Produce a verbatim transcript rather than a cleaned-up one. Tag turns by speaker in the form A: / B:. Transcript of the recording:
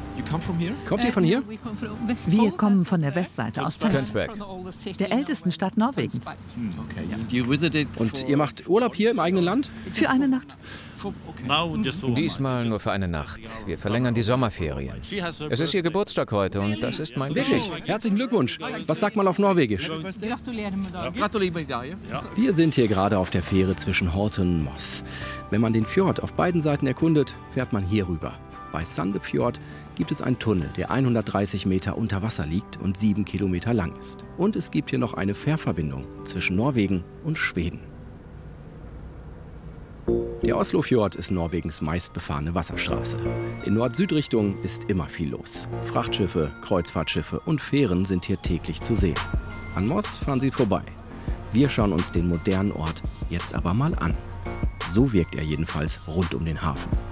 A: Kommt ihr von hier?
B: Wir kommen von der Westseite aus
C: Tønsberg.
B: der ältesten Stadt Norwegens.
A: Und ihr macht Urlaub hier im eigenen Land?
B: Für eine Nacht.
C: Diesmal nur für eine Nacht. Wir verlängern die Sommerferien. Es ist ihr Geburtstag heute und das ist mein
A: Wirklich?
C: Geschenk.
A: Herzlichen Glückwunsch. Was sagt man auf Norwegisch? Wir sind hier gerade auf der Fähre zwischen Horten und Moss. Wenn man den Fjord auf beiden Seiten erkundet, fährt man hier rüber. Bei Sandefjord gibt es einen Tunnel, der hundertdreißig Meter unter Wasser liegt und sieben Kilometer lang ist. Und es gibt hier noch eine Fährverbindung zwischen Norwegen und Schweden. Der Oslofjord ist Norwegens meistbefahrene Wasserstraße. In Nord-Süd-Richtung ist immer viel los. Frachtschiffe, Kreuzfahrtschiffe und Fähren sind hier täglich zu sehen. An Moss fahren sie vorbei. Wir schauen uns den modernen Ort jetzt aber mal an. So wirkt er jedenfalls rund um den Hafen.